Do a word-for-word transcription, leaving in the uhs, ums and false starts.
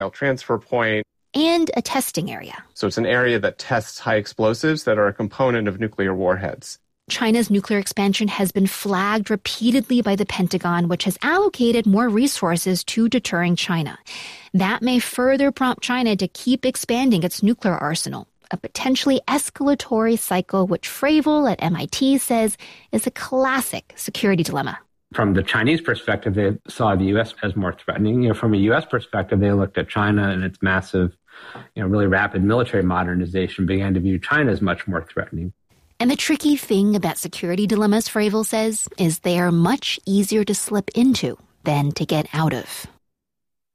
transfer point. And a testing area. So it's an area that tests high explosives that are a component of nuclear warheads. China's nuclear expansion has been flagged repeatedly by the Pentagon, which has allocated more resources to deterring China. That may further prompt China to keep expanding its nuclear arsenal, a potentially escalatory cycle which Fravel at M I T says is a classic security dilemma. From the Chinese perspective, they saw the U S as more threatening. You know, from a U S perspective, they looked at China and its massive, you know, really rapid military modernization, began to view China as much more threatening. And the tricky thing about security dilemmas, Fravel says, is they are much easier to slip into than to get out of.